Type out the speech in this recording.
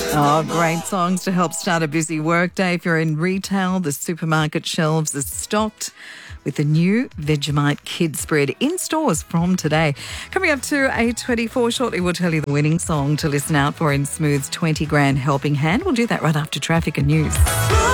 Oh, great songs to help start a busy workday. If you're in retail, the supermarket shelves are stocked with the new Vegemite Kids Spread in stores from today. Coming up to 8:24 shortly, we'll tell you the winning song to listen out for in Smooth's 20 grand helping hand. We'll do that right after traffic and news.